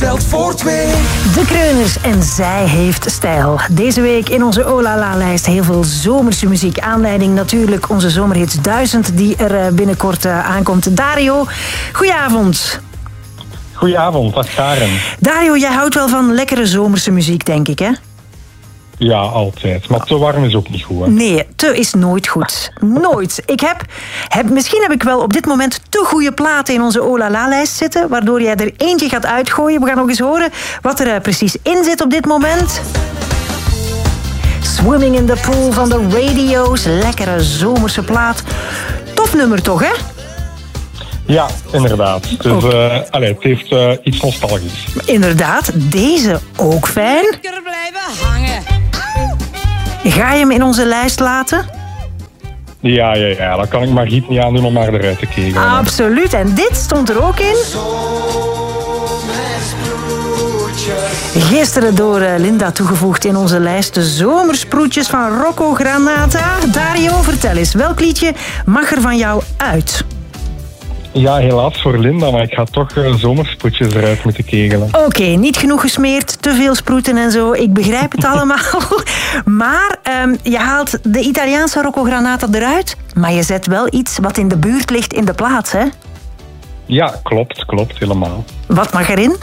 Telt voor 2. De Kreuners en zij heeft stijl. Deze week in onze Oh La La-lijst heel veel zomerse muziek. Aanleiding natuurlijk onze zomerhits 1000 die er binnenkort aankomt. Dario, goedenavond. Goedenavond, dag Karen. Dario, jij houdt wel van lekkere zomerse muziek, denk ik, hè? Ja, altijd. Maar te warm is ook niet goed, hè? Nee, te is nooit goed. Nooit. Misschien heb ik wel op dit moment te goede platen in onze Oh La La-lijst zitten, waardoor jij er eentje gaat uitgooien. We gaan nog eens horen wat er precies in zit op dit moment. Swimming in the Pool van de Radio's. Lekkere zomerse plaat. Tof nummer toch, hè? Ja, inderdaad. Dus het heeft iets nostalgisch. Inderdaad, deze ook fijn. Lekker blijven hangen. Ga je hem in onze lijst laten? Ja, dan kan ik Margriet niet aandoen om maar eruit te kegelen. Absoluut, en dit stond er ook in. Gisteren door Linda toegevoegd in onze lijst de zomersproetjes van Rocco Granata. Dario, vertel eens, welk liedje mag er van jou uit? Ja, helaas voor Linda, maar ik ga toch zomersproetjes eruit moeten kegelen. Oké, niet genoeg gesmeerd, te veel sproeten en zo. Ik begrijp het allemaal. Maar je haalt de Italiaanse Rocco Granata eruit, maar je zet wel iets wat in de buurt ligt in de plaats, hè? Ja, klopt, helemaal. Wat mag erin?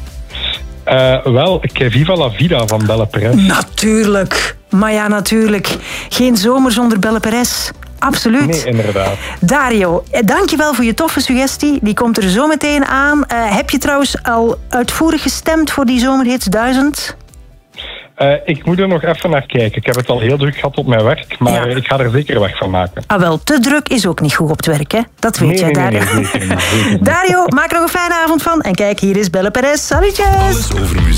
Wel, Que Viva la Vida van Belle Perez. Natuurlijk. Maar ja, natuurlijk. Geen zomer zonder Belle Perez. Absoluut. Nee, inderdaad. Dario, dankjewel voor je toffe suggestie. Die komt er zo meteen aan. Heb je trouwens al uitvoerig gestemd voor die zomerhits 1000? Ik moet er nog even naar kijken. Ik heb het al heel druk gehad op mijn werk, maar ik ga er zeker weg van maken. Ah wel, te druk is ook niet goed op het werk, hè? Dat weet jij, Dario. Nee, zeker niet. Dario, maak er nog een fijne avond van. En kijk, hier is Belle Perez. Salutjes! Alles over muziek.